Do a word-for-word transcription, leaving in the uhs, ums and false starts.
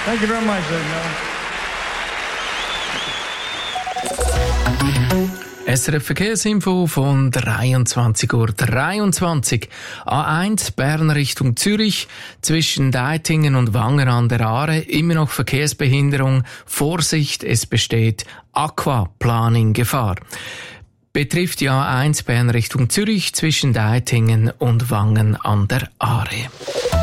Thank you very much, S R F Verkehrsinfo von dreiundzwanzig Uhr dreiundzwanzig. A eins Bern Richtung Zürich, zwischen Deitingen und Wangen an der Aare, immer noch Verkehrsbehinderung. Vorsicht, es besteht Aquaplaning-Gefahr. Betrifft die A eins Bern Richtung Zürich, zwischen Deitingen und Wangen an der Aare.